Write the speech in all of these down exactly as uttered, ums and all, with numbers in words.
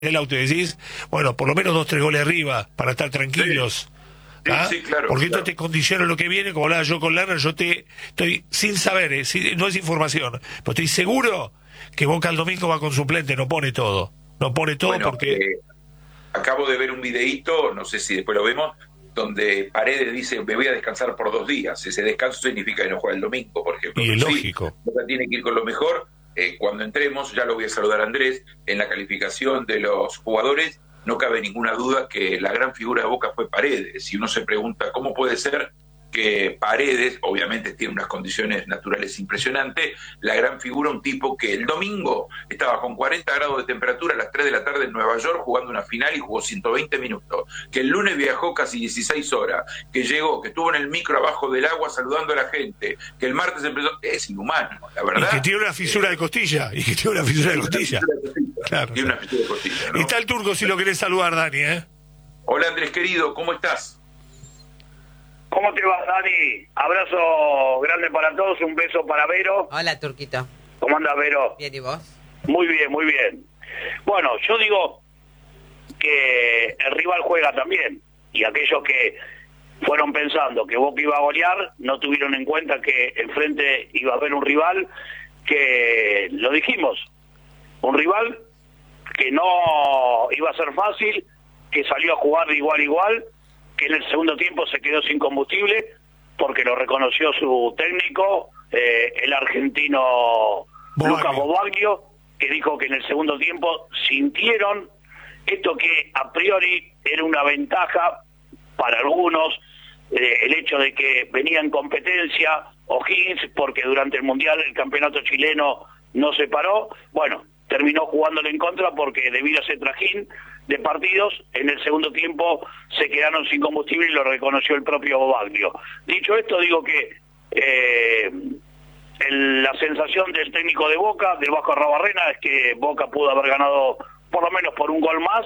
el auto y decís, bueno, por lo menos dos, tres goles arriba para estar tranquilos. Sí, ¿Ah? sí, claro. Porque claro. esto te condiciona lo que viene, como hablaba yo con Lerner, yo te estoy sin saber, eh, sin, no es información, pero estoy seguro que Boca el domingo va con suplente, no pone todo, no pone todo Bueno, porque... Eh, acabo de ver un videíto, no sé si después lo vemos, donde Paredes dice, me voy a descansar por dos días. Ese descanso significa que no juega el domingo, por ejemplo. Y es Sí, lógico. Boca tiene que ir con lo mejor. Eh, cuando entremos, ya lo voy a saludar a Andrés, en la calificación de los jugadores, no cabe ninguna duda que la gran figura de Boca fue Paredes. Y uno se pregunta, ¿cómo puede ser que Paredes, obviamente tiene unas condiciones naturales impresionantes, la gran figura, un tipo que el domingo estaba con cuarenta grados de temperatura a las tres de la tarde en Nueva York jugando una final y jugó ciento veinte minutos, que el lunes viajó casi dieciséis horas, que llegó, que estuvo en el micro abajo del agua saludando a la gente, que el martes empezó, es inhumano, la verdad. Y que tiene una fisura de costilla, y que tiene una fisura de costilla. Claro. Tiene una fisura de costilla, ¿no? Y está el Turco si lo querés saludar, Dani, ¿eh? Hola Andrés querido, ¿cómo estás? ¿Cómo te va, Dani? Abrazo grande para todos, un beso para Vero. Hola, Turquito. ¿Cómo andas, Vero? Bien, ¿y vos? Muy bien, muy bien. Bueno, yo digo que el rival juega también, y aquellos que fueron pensando que Boca iba a golear, no tuvieron en cuenta que enfrente iba a haber un rival que, lo dijimos, un rival que no iba a ser fácil, que salió a jugar de igual a igual, que en el segundo tiempo se quedó sin combustible, porque lo reconoció su técnico, eh, el argentino Bobaglio. Lucas Bobaglio, que dijo que en el segundo tiempo sintieron esto que a priori era una ventaja para algunos, eh, el hecho de que venía en competencia O'Higgins, porque durante el Mundial el campeonato chileno no se paró, bueno, terminó jugándole en contra porque debido a ese trajín de partidos, en el segundo tiempo se quedaron sin combustible y lo reconoció el propio Bobaglio. Dicho esto, digo que eh, el, la sensación del técnico de Boca, del Vasco Arrobarrena, es que Boca pudo haber ganado por lo menos por un gol más,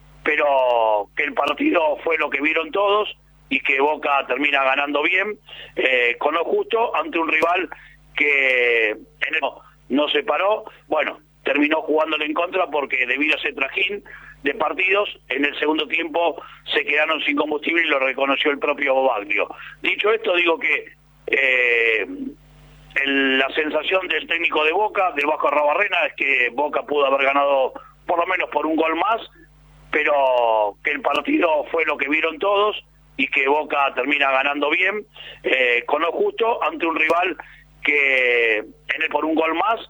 pero que el partido fue lo que vieron todos y que Boca termina ganando bien, eh, con lo justo, ante un rival que en el, no se paró, bueno, terminó jugándole en contra porque debido a ese trajín de partidos, en el segundo tiempo se quedaron sin combustible y lo reconoció el propio Bobaglio. Dicho esto, digo que eh, el, la sensación del técnico de Boca, del Vasco Arrobarrena, es que Boca pudo haber ganado por lo menos por un gol más, pero que el partido fue lo que vieron todos y que Boca termina ganando bien, eh, con lo justo, ante un rival que en el por un gol más,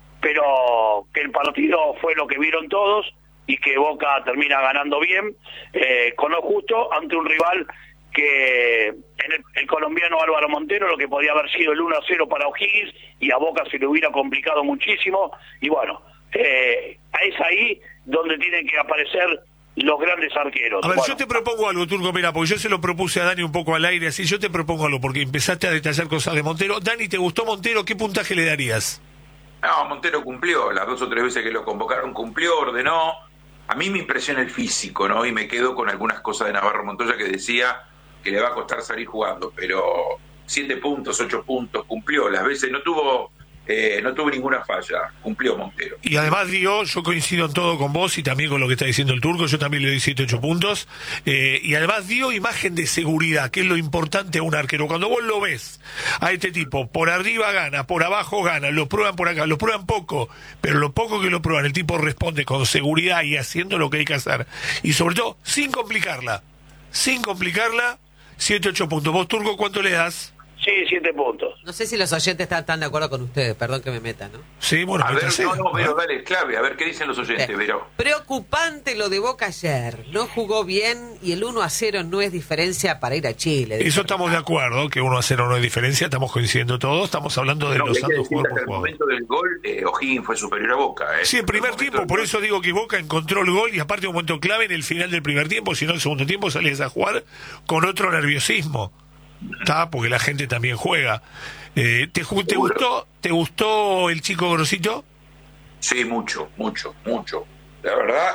pero que el partido fue lo que vieron todos y que Boca termina ganando bien, eh, con lo justo, ante un rival que en el, el colombiano Álvaro Montero, lo que podía haber sido el uno a cero para O'Higgins, y a Boca se le hubiera complicado muchísimo, y bueno, eh, es ahí donde tienen que aparecer los grandes arqueros. A ver, bueno, yo te propongo algo, Turco, mira, porque yo se lo propuse a Dani un poco al aire, así yo te propongo algo, porque empezaste a detallar cosas de Montero. Dani, ¿te gustó Montero? ¿Qué puntaje le darías? No, Montero cumplió, las dos o tres veces que lo convocaron cumplió, ordenó. A mí me impresiona el físico, ¿no? Y me quedo con algunas cosas de Navarro Montoya que decía que le va a costar salir jugando, pero siete puntos, ocho puntos, cumplió. Las veces no tuvo eh, no tuvo ninguna falla, cumplió Montero. Y además dio, yo coincido en todo con vos y también con lo que está diciendo el Turco, yo también le doy siete, ocho puntos, eh, y además dio imagen de seguridad, que es lo importante a un arquero. Cuando vos lo ves a este tipo, por arriba gana, por abajo gana, lo prueban por acá, lo prueban poco, pero lo poco que lo prueban, el tipo responde con seguridad y haciendo lo que hay que hacer. Y sobre todo, sin complicarla, sin complicarla, siete, ocho puntos. ¿Vos, Turco, cuánto le das? sí, siete puntos. No sé si los oyentes están tan de acuerdo con ustedes, perdón que me meta, ¿no? Sí, bueno, A ver, métase. no, no, Vero, dale, clave, a ver qué dicen los oyentes, Eh, Vero. Preocupante lo de Boca ayer. No jugó bien y el uno a cero no es diferencia para ir a Chile. Eso estamos de acuerdo, que uno a cero no hay diferencia, estamos coincidiendo todos, estamos hablando de No, los hay que santos decir jugador que por hasta el jugador. momento del gol, eh, O'Higgins fue superior a Boca. Eh. Sí, en primer el tiempo, momento por del eso gol. digo que Boca encontró el gol y aparte un momento clave en el final del primer tiempo, si no el segundo tiempo salías a jugar con otro nerviosismo, ¿está? Porque la gente también juega. Eh, ¿te, ju- ¿Te gustó te gustó el chico Grosito? Sí, mucho, mucho, mucho. La verdad,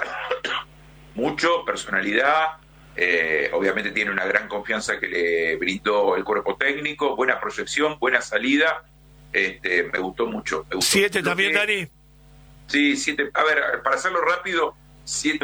mucho, personalidad, eh, obviamente tiene una gran confianza que le brindó el cuerpo técnico, buena proyección, buena salida, este, me gustó mucho. Me gustó. ¿Siete Lo también, que- Dani? Sí, siete. A ver, para hacerlo rápido, siete